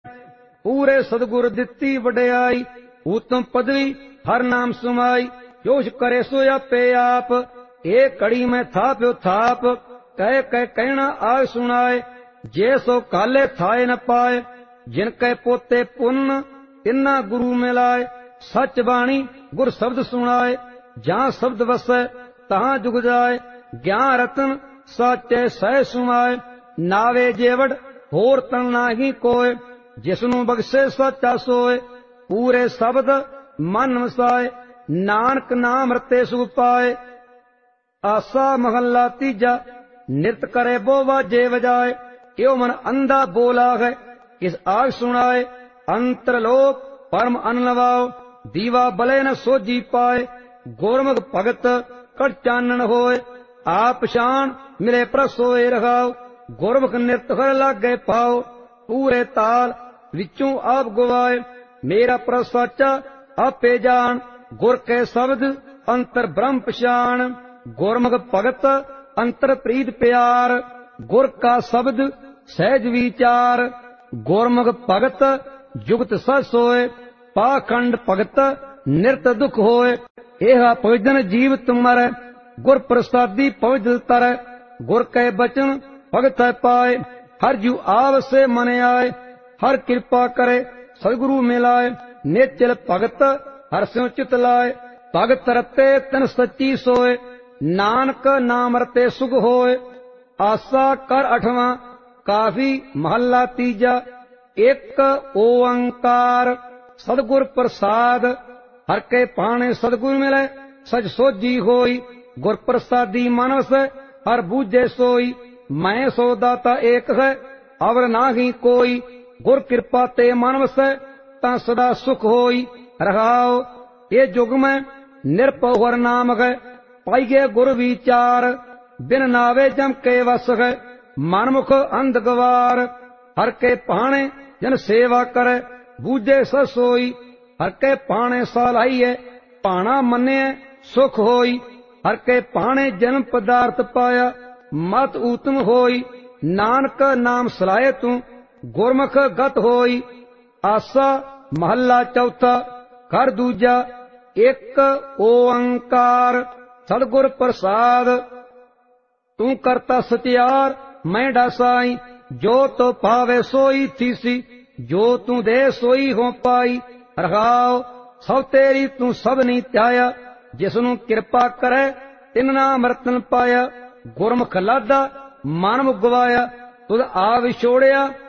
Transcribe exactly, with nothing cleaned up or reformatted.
पूरे सतगुर दिती वड्याई, उत्तम पदवी हर नाम सुमाई। जोश करे सो आपे आप, एक कड़ी में थाप्यो थाप, कह कह कहना आग सुनाए। जे सो काले थाए न पाए, जिनके पोते पुन्न तिन्ना गुरु मिलाए। सच बाणी गुर शब्द सुनाए, जहां शब्द वसै तहां जुग जाए। ज्ञान रतन साचे सह सुमाए, नावे जेवड़ होर तन नाही कोय। जिसनू बख्शे सच्चा सोए, पूरे शब्द मन वसाए। नानक नाम रते सुख पाए। आसा महला तीजा, नित करे बोवा जे बजाए। यो मन अंधा बोला है, किस आग सुनाए। अंतरलोक परम अनलवाओ, दीवा बले न सोजी पाए। गुरमुख भगत कट चानन होए, आप शान मिले प्रसोए रखाओ। गुरमुख नित हर लागे पाओ, पूरे ताल विचों आप गवाए। मेरा प्रसाचा आपे जान, गुर के शब्द अंतर ब्रह्म पछाण। गुरमुख भगत अंतर प्रीत प्यार, गुर का शब्द सहज विचार। गुरमुख भगत जुगत सच सोए, पाखंड भगत निरत दुख होए। एहा भोजन जीव तुमर, गुर प्रसादी पवित्र तर। गुर के बचन भगत पाए, हर जू आव से मन आए। हर कृपा करे सदगुरु मिलाए, नेचल भगत हर स्यों चित लाए। भगत रते तन सच्ची सोए, नानक नाम रते सुख होए। आसा कर अठवां, काफी महला तीजा। एक ओंकार सदगुर प्रसाद, हर के पाने सदगुरु मिले सच सोजी होई। गुर प्रसादी मानस हर बूझे सोई, मैं सो दाता एक है अवर नाही कोई। गुर कृपा ते मानवस ता सदा सुख होई। रहाओ ये जुग में निरपौ हर नाम है, पाइये गुर विचार। बिन नावे जम के वस है, मनमुख अंध गवार। हर के पाने जन सेवा करे, बूझे ससोई। हर के पाने सालाइए, पाना मने सुख होई। हर के पाने जन्म पदार्थ पाया, मत उत्तम होई। नानक नाम सलाहे तू, गुरमुख गत होई। आसा महला चौथा, कर दूजा। एक ओंकार सदगुर प्रसाद, तू करता सत्यार मैं डासाई। जो तो पावे सोई थीसी, जो तू दे सोई हो पाई। रखाओ सब तेरी तू सब नहीं त्याया, जिसनू कृपा करे तिन नाम रतन पाया। गुरमुख लादा मानव गवाया, तुद आ विछोड़िया